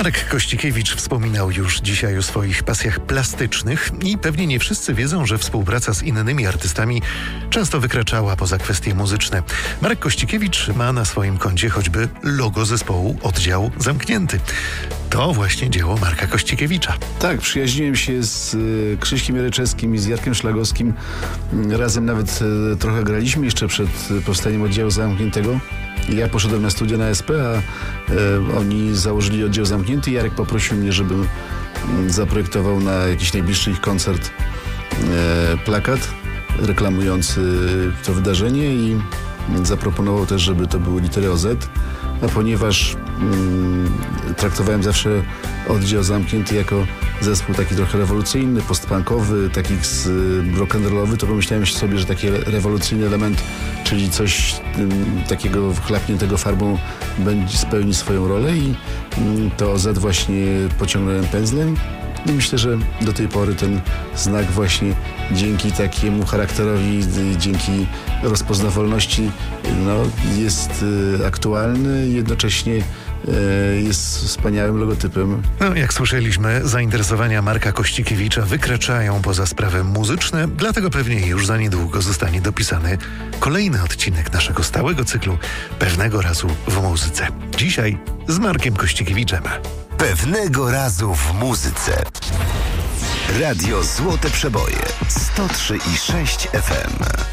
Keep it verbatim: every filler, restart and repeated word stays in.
Marek Kościkiewicz wspominał już dzisiaj o swoich pasjach plastycznych i pewnie nie wszyscy wiedzą, że współpraca z innymi artystami często wykraczała poza kwestie muzyczne. Marek Kościkiewicz ma na swoim koncie choćby logo zespołu Oddział Zamknięty. To właśnie dzieło Marka Kościkiewicza. Tak, przyjaźniłem się z y, Krzyśkiem Jaryczewskim i z Jarkiem Szlagowskim. Razem nawet y, trochę graliśmy jeszcze przed y, powstaniem Oddziału Zamkniętego. Ja poszedłem na studia na S P, a y, oni założyli Oddział Zamknięty. Jarek poprosił mnie, żebym y, zaprojektował na jakiś najbliższy ich koncert y, plakat reklamujący to wydarzenie i zaproponował też, żeby to były litery O Z. A ponieważ mm, traktowałem zawsze Oddział Zamknięty jako zespół taki trochę rewolucyjny, postpunkowy, taki z, rock'n'rollowy, to pomyślałem sobie, że taki rewolucyjny element, czyli coś mm, takiego chlapniętego farbą będzie spełni swoją rolę i mm, to O Z właśnie pociągnąłem pędzlem. I myślę, że do tej pory ten znak właśnie dzięki takiemu charakterowi, dzięki rozpoznawalności no, jest y, aktualny i jednocześnie y, jest wspaniałym logotypem. No, jak słyszeliśmy, zainteresowania Marka Kościkiewicza wykraczają poza sprawy muzyczne, dlatego pewnie już za niedługo zostanie dopisany kolejny odcinek naszego stałego cyklu Pewnego razu w muzyce. Dzisiaj z Markiem Kościkiewiczem. Pewnego razu w muzyce. Radio Złote Przeboje sto trzy i sześć F M.